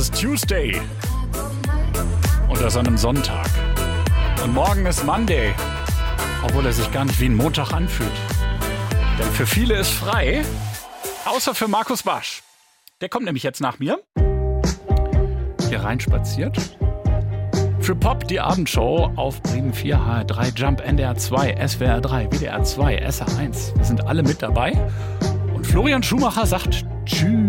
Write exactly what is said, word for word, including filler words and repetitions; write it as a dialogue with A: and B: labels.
A: ist Tuesday. Und das an einem Sonntag. Und morgen ist Monday. Obwohl er sich gar nicht wie ein Montag anfühlt. Denn für viele ist frei. Außer für Markus Basch. Der kommt nämlich jetzt nach mir. Hier reinspaziert. Für Pop die Abendshow auf Bremen vier, H R drei, Jump, N D R zwei, S W R drei, W D R zwei, S R eins. Wir sind alle mit dabei. Und Florian Schumacher sagt Tschüss.